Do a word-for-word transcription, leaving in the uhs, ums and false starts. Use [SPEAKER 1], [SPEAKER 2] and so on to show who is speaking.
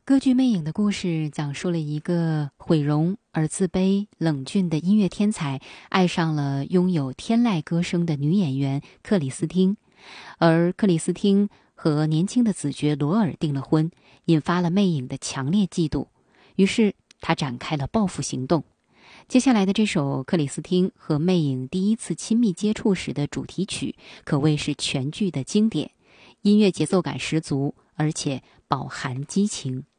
[SPEAKER 1] 歌剧《魅影》的故事讲述了一个毁容而自卑、冷峻的音乐天才爱上了拥有天籁歌声的女演员克里斯汀，而克里斯汀和年轻的子爵罗尔订了婚，引发了魅影的强烈嫉妒，于是他展开了报复行动。接下来的这首克里斯汀和魅影第一次亲密接触时的主题曲可谓是全剧的经典，音乐节奏感十足，而且饱含激情。